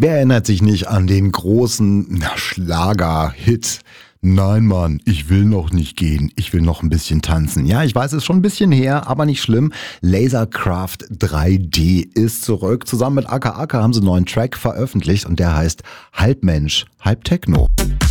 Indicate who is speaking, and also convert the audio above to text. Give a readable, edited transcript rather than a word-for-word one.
Speaker 1: Wer erinnert sich nicht an den großen Schlager-Hit? Nein, Mann, ich will noch nicht gehen. Ich will noch ein bisschen tanzen. Ja, ich weiß, es ist schon ein bisschen her, aber nicht schlimm. Lasercraft 3D ist zurück. Zusammen mit Aka Aka haben sie einen neuen Track veröffentlicht und der heißt Halb Mensch, Halb Techno.